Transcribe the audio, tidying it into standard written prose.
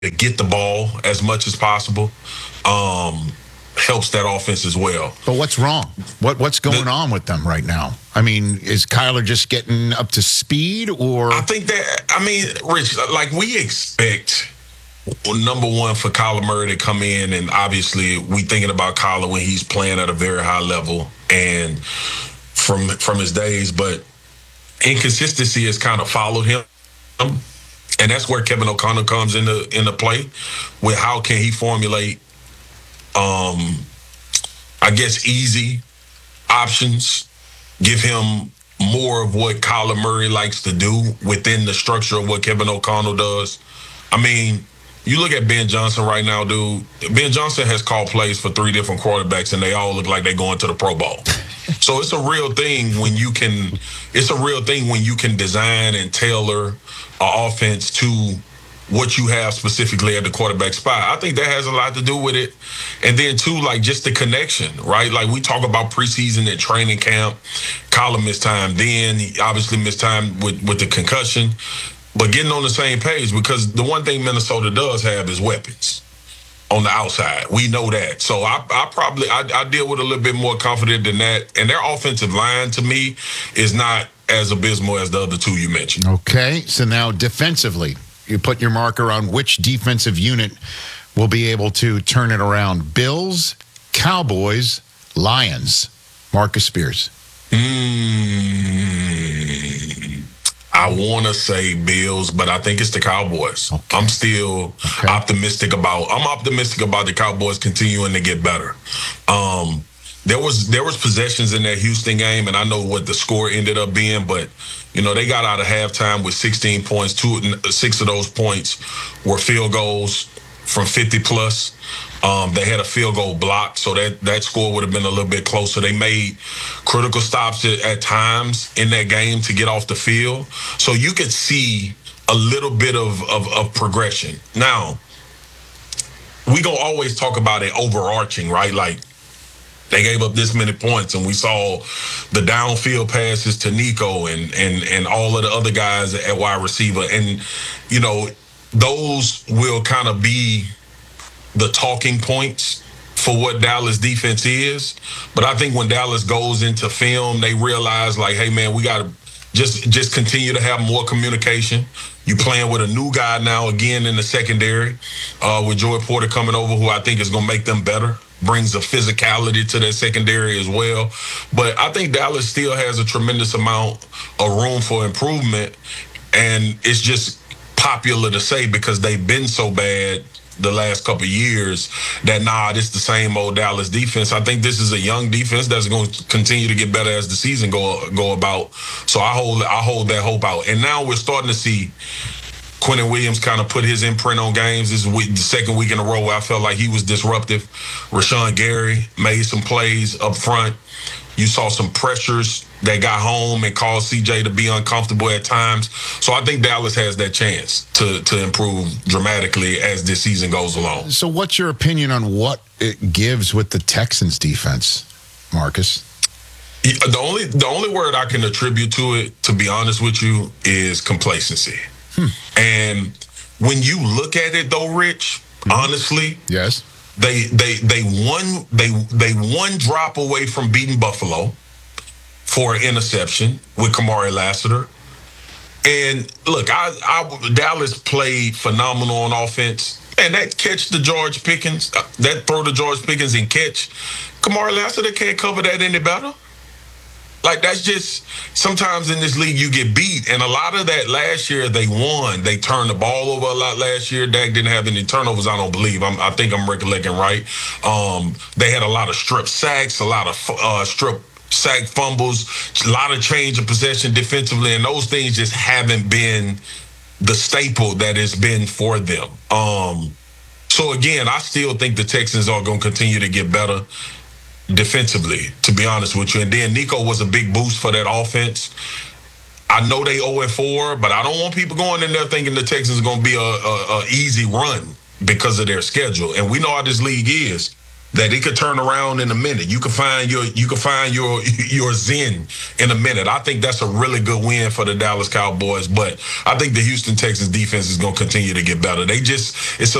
to get the ball as much as possible helps that offense as well. But what's wrong? What's going on with them right now? I mean, is Kyler just getting up to speed, or? I think that, I mean, Rich, like we expect, number one, for Kyler Murray to come in, and obviously we thinking about Kyler when he's playing at a very high level and from his days, but inconsistency has kind of followed him. And that's where Kevin O'Connell comes into play with how can he formulate, I guess, easy options, give him more of what Kyler Murray likes to do within the structure of what Kevin O'Connell does. I mean, you look at Ben Johnson right now, dude. Ben Johnson has called plays for 3 different quarterbacks, and they all look like they're going to the Pro Bowl. So it's a real thing when you can. It's a real thing when you can design and tailor an offense to what you have specifically at the quarterback spot. I think that has a lot to do with it. And then too, like just the connection, right? Like we talk about preseason and training camp. Kyler missed time then. He obviously missed time with the concussion. But getting on the same page, because the one thing Minnesota does have is weapons on the outside. We know that. So I deal with a little bit more confident than that. And their offensive line, to me, is not as abysmal as the other two you mentioned. Okay, so now defensively, you put your marker on which defensive unit will be able to turn it around. Bills, Cowboys, Lions. Marcus Spears. I want to say Bills, but I think it's the Cowboys. Okay. I'm still optimistic about the Cowboys continuing to get better. There was possessions in that Houston game, and I know what the score ended up being, but you know, they got out of halftime with 16 points. 6 of those points were field goals from 50 plus. They had a field goal blocked, so that score would have been a little bit closer. They made critical stops at times in that game to get off the field. So you could see a little bit of progression. Now, we gonna always talk about it overarching, right? Like, they gave up this many points, and we saw the downfield passes to Nico and all of the other guys at wide receiver. And, you know, those will kind of be the talking points for what Dallas defense is. But I think when Dallas goes into film, they realize, like, hey, man, we got to just continue to have more communication. You playing with a new guy now again in the secondary with Joey Porter coming over, who I think is going to make them better. Brings a physicality to that secondary as well. But I think Dallas still has a tremendous amount of room for improvement. And it's just popular to say because they've been so bad the last couple of years that, this is the same old Dallas defense. I think this is a young defense that's going to continue to get better as the season go about. So I hold that hope out. And now we're starting to see Quentin Williams kind of put his imprint on games. This is the second week in a row where I felt like he was disruptive. Rashawn Gary made some plays up front. You saw some pressures that got home and caused CJ to be uncomfortable at times. So I think Dallas has that chance to improve dramatically as this season goes along. So what's your opinion on what it gives with the Texans defense, Marcus? The only word I can attribute to it, to be honest with you, is complacency. And when you look at it, though, Rich, honestly, yes, they one drop away from beating Buffalo for an interception with Kamari Lassiter. And look, Dallas played phenomenal on offense. And that catch to George Pickens, that throw to George Pickens and catch, Kamari Lassiter can't cover that any better. Like, that's just, sometimes in this league you get beat. And a lot of that last year they won. They turned the ball over a lot last year. Dak didn't have any turnovers, I don't believe. I think I'm recollecting right. They had a lot of strip sacks, a lot of strip sack fumbles, a lot of change of possession defensively. And those things just haven't been the staple that it's been for them. So, again, I still think the Texans are going to continue to get better defensively, to be honest with you. And then Nico was a big boost for that offense. I know they 0-4, but I don't want people going in there thinking the Texans are going to be a easy run because of their schedule. And we know how this league is. that it could turn around in a minute. You can find your zen in a minute. I think that's a really good win for the Dallas Cowboys, but I think the Houston Texans defense is going to continue to get better. It's